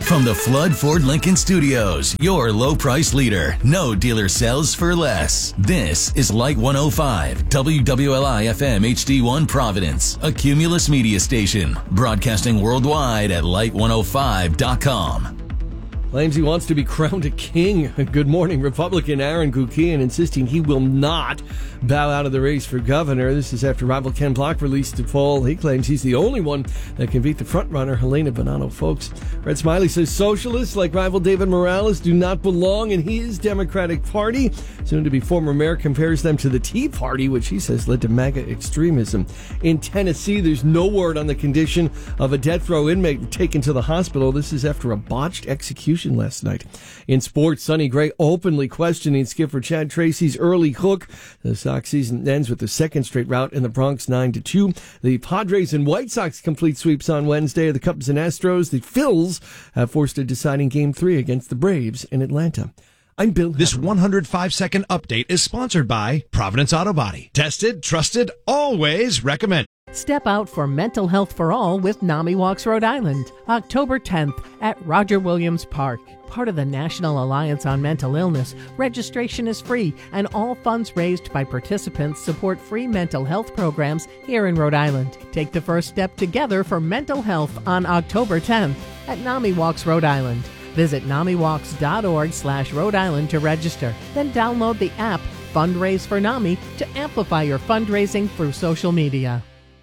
From the Flood Ford Lincoln Studios, your low price leader. No dealer sells for less. This is Light 105, WWLI FM HD1 Providence, a Cumulus media station, broadcasting worldwide at light105.com. Claims he wants to be crowned a king. Good morning, Republican Aaron Guckian insisting he will not bow out of the race for governor. This is after rival Ken Block released a poll. He claims he's the only one that can beat the frontrunner, Helena Bonanno Folks. Red Smiley says socialists like rival David Morales do not belong in his Democratic Party. Soon-to-be former mayor compares them to the Tea Party, which he says led to MAGA extremism. In Tennessee, there's no word on the condition of a death row inmate taken to the hospital. This is after a botched execution last night. In sports, Sonny Gray openly questioning skipper Chad Tracy's early hook. The Sox season ends with the second straight rout in the Bronx 9-2. The Padres and White Sox complete sweeps on Wednesday. The Cubs and Astros. The Phils have forced a deciding Game 3 against the Braves in Atlanta. I'm Bill. This 105-second update is sponsored by Providence Auto Body. Tested, trusted, always recommend. Step out for Mental Health for All with NAMI Walks Rhode Island, October 10th at Roger Williams Park. Part of the National Alliance on Mental Illness, registration is free and all funds raised by participants support free mental health programs here in Rhode Island. Take the first step together for mental health on October 10th at NAMI Walks Rhode Island. Visit NAMIWalks.org/Rhode Island to register. Then download the app Fundraise for NAMI to amplify your fundraising through social media.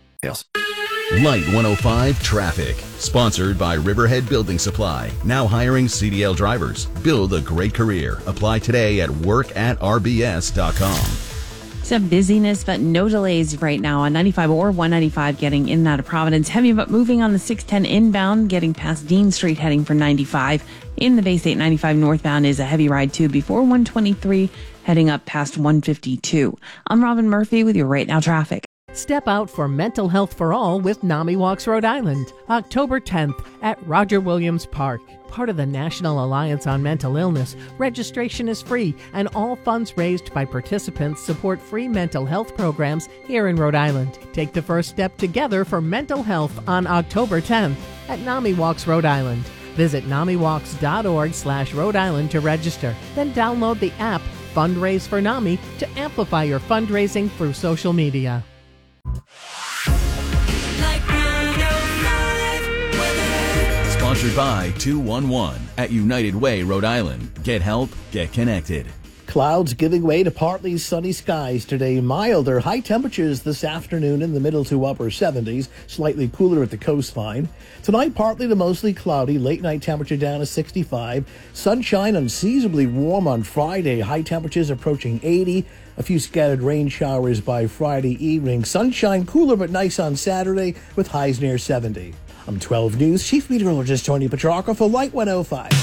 Light 105 Traffic, sponsored by Riverhead Building Supply. Now hiring CDL drivers. Build a great career. Apply today at workatrbs.com. Some busyness, but no delays right now on 95 or 195 getting in and out of Providence. Heavy, but moving on the 610 inbound, getting past Dean Street heading for 95. In the Bay State 95 northbound is a heavy ride too before 123 heading up past 152. I'm Robin Murphy with your Right Now Traffic. Step out for Mental Health for All with NAMI Walks Rhode Island, October 10th at Roger Williams Park. Part of the National Alliance on Mental Illness, registration is free and all funds raised by participants support free mental health programs here in Rhode Island. Take the first step together for mental health on October 10th at NAMI Walks Rhode Island. Visit NAMIWalks.org/Rhode Island to register. Then download the app Fundraise for NAMI to amplify your fundraising through social media. Sponsored by 211 at United Way, Rhode Island. Get help, get connected. Clouds giving way to partly sunny skies today. Milder high temperatures this afternoon in the middle to upper 70s. Slightly cooler at the coastline. Tonight, partly to mostly cloudy. Late night temperature down to 65. Sunshine unseasonably warm on Friday. High temperatures approaching 80. A few scattered rain showers by Friday evening. Sunshine cooler but nice on Saturday with highs near 70. I'm 12 News Chief Meteorologist Tony Petrarca for Light 105.